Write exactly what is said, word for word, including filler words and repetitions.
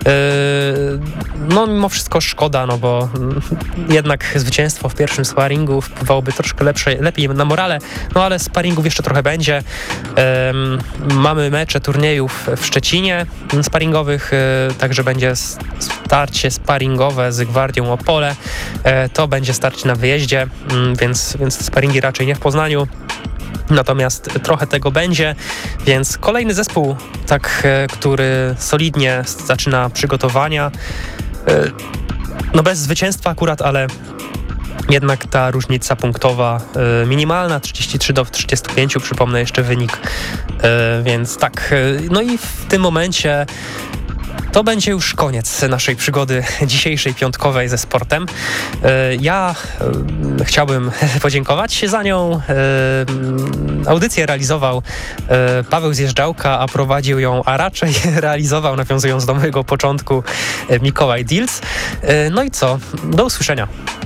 No mimo wszystko szkoda, no bo jednak zwycięstwo w pierwszym sparingu wpływałoby troszkę lepsze, lepiej na morale, no ale sparingów jeszcze trochę będzie. Mamy mecze turniejów w Szczecinie sparingowych, także będzie starcie sparingowe z Gwardią Opole. To będzie starcie na wyjeździe, więc, więc sparingi raczej nie w Poznaniu. Natomiast trochę tego będzie, więc kolejny zespół, tak, który solidnie zaczyna przygotowania. No bez zwycięstwa akurat, ale jednak ta różnica punktowa minimalna, trzydzieści trzy do trzydziestu pięciu, przypomnę jeszcze wynik. Więc tak, no i w tym momencie to będzie już koniec naszej przygody dzisiejszej piątkowej ze sportem. Ja chciałbym podziękować za nią. Audycję realizował Paweł Zjeżdżałka, a prowadził ją, a raczej realizował, nawiązując do mojego początku, Mikołaj Dilc. No i co? Do usłyszenia.